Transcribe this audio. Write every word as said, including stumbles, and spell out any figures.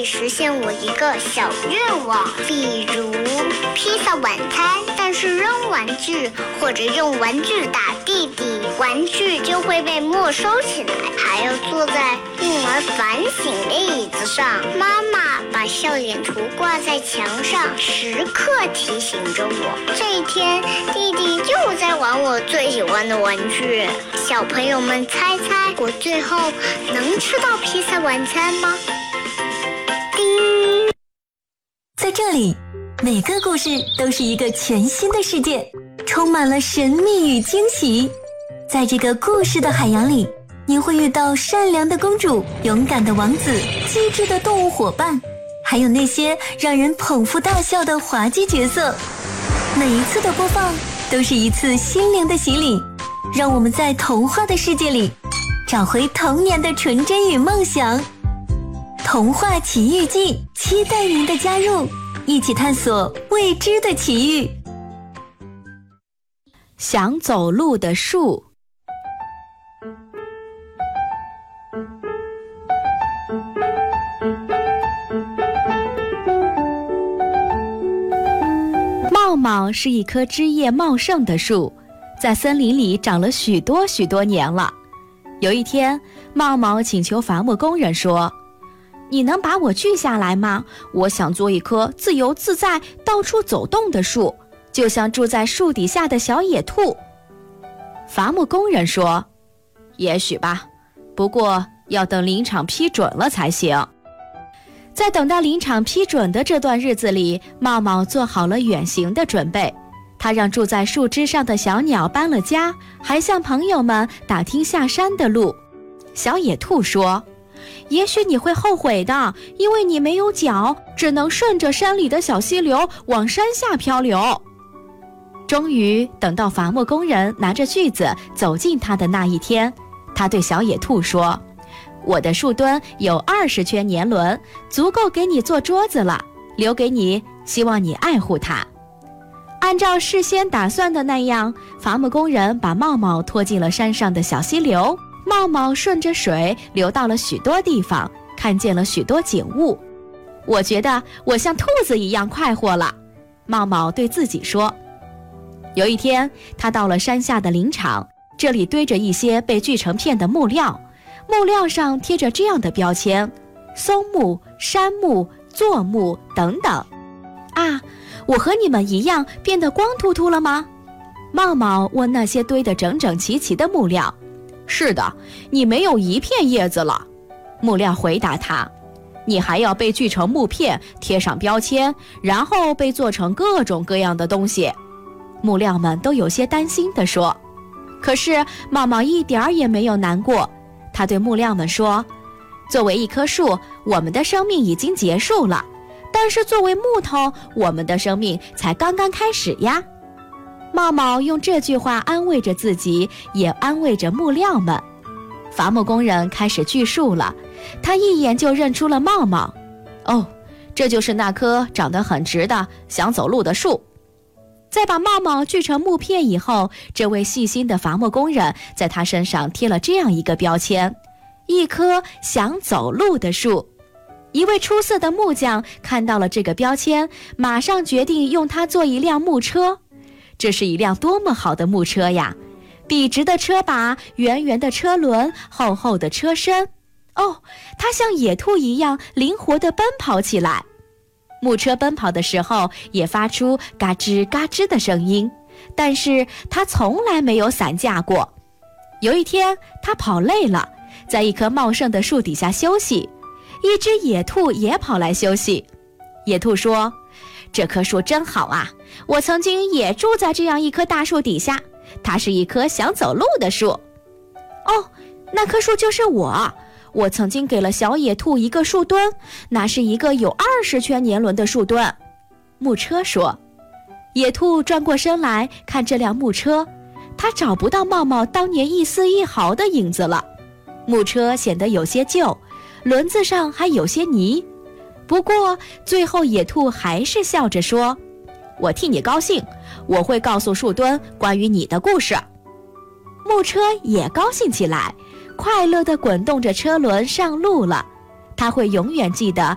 以实现我一个小愿望，比如披萨晚餐，但是扔玩具或者用玩具打弟弟，玩具就会被没收起来。还要坐在婴儿反省的椅子上，妈妈把笑脸图挂在墙上，时刻提醒着我，这一天弟弟又在玩我最喜欢的玩具。小朋友们猜猜我最后能吃到披萨晚餐吗？叮！ 在这里，每个故事都是一个全新的世界，充满了神秘与惊喜。在这个故事的海洋里，你会遇到善良的公主、勇敢的王子、机智的动物伙伴，还有那些让人捧腹大笑的滑稽角色。每一次的播放都是一次心灵的洗礼，让我们在童话的世界里找回童年的纯真与梦想。童话奇遇记，期待您的加入，一起探索未知的奇遇。 想走路的树。茂茂是一棵枝叶茂盛的树，在森林里长了许多许多年了。有一天，茂茂请求伐木工人说，你能把我锯下来吗？我想做一棵自由自在、到处走动的树，就像住在树底下的小野兔。伐木工人说，也许吧，不过要等林场批准了才行。在等待林场批准的这段日子里，茂茂做好了远行的准备。他让住在树枝上的小鸟搬了家，还向朋友们打听下山的路。小野兔说，也许你会后悔的，因为你没有脚，只能顺着山里的小溪流往山下漂流。终于等到伐木工人拿着锯子走进他的那一天，他对小野兔说，我的树墩有二十圈年轮，足够给你做桌子了，留给你，希望你爱护它。按照事先打算的那样，伐木工人把茂茂拖进了山上的小溪流，茂茂顺着水流到了许多地方，看见了许多景物。我觉得我像兔子一样快活了，茂茂对自己说。有一天，他到了山下的林场，这里堆着一些被锯成片的木料，木料上贴着这样的标签，松木、杉木、柞木等等。啊，我和你们一样变得光秃秃了吗？茂茂问那些堆得整整齐齐的木料。是的，你没有一片叶子了。木料回答他，你还要被锯成木片，贴上标签，然后被做成各种各样的东西。木料们都有些担心地说。可是茂茂一点儿也没有难过，他对木料们说，作为一棵树，我们的生命已经结束了，但是作为木头，我们的生命才刚刚开始呀。茂茂用这句话安慰着自己，也安慰着木料们。伐木工人开始锯树了，他一眼就认出了茂茂。哦，这就是那棵长得很直的想走路的树。在把茂茂锯成木片以后，这位细心的伐木工人在他身上贴了这样一个标签，一棵想走路的树。一位出色的木匠看到了这个标签，马上决定用它做一辆木车。这是一辆多么好的木车呀！笔直的车把，圆圆的车轮，厚厚的车身。哦，它像野兔一样灵活地奔跑起来。木车奔跑的时候也发出嘎吱嘎吱的声音，但是它从来没有散架过。有一天，它跑累了，在一棵茂盛的树底下休息。一只野兔也跑来休息。野兔说，这棵树真好啊，我曾经也住在这样一棵大树底下，它是一棵想走路的树。哦，那棵树就是我。我曾经给了小野兔一个树墩，那是一个有二十圈年轮的树墩。木车说。野兔转过身来看这辆木车，他找不到茂茂当年一丝一毫的影子了。木车显得有些旧，轮子上还有些泥。不过最后野兔还是笑着说，我替你高兴，我会告诉树墩关于你的故事。木车也高兴起来，快乐地滚动着车轮上路了。他会永远记得